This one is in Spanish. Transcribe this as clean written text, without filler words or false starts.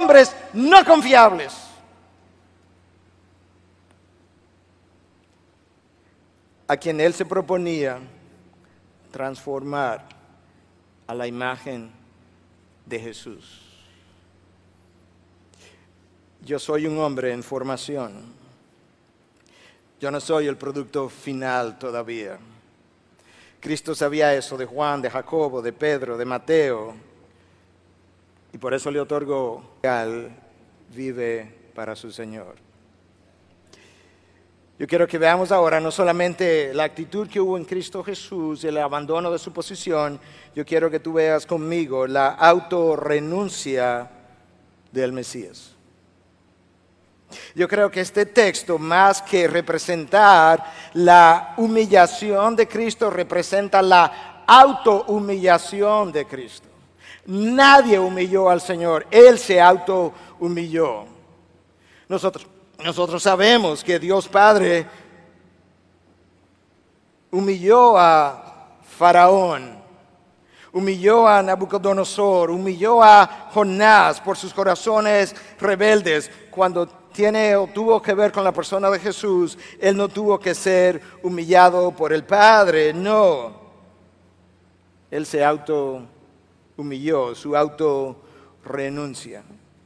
hombres no confiables. A quien él se proponía transformar a la imagen de Jesús. Yo soy un hombre en formación. Yo no soy el producto final todavía. Cristo sabía eso de Juan, de Jacobo, de Pedro, de Mateo. Y por eso le otorgó al vive para su Señor. Yo quiero que veamos ahora no solamente la actitud que hubo en Cristo Jesús, el abandono de su posición. Yo quiero que tú veas conmigo la autorrenuncia del Mesías. Yo creo que este texto, más que representar la humillación de Cristo, representa la autohumillación de Cristo. Nadie humilló al Señor, Él se autohumilló. Nosotros sabemos que Dios Padre humilló a Faraón, humilló a Nabucodonosor, humilló a Jonás por sus corazones rebeldes. Cuando tiene o tuvo que ver con la persona de Jesús, Él no tuvo que ser humillado por el Padre, no. Él se autohumilló, su autorrenuncia.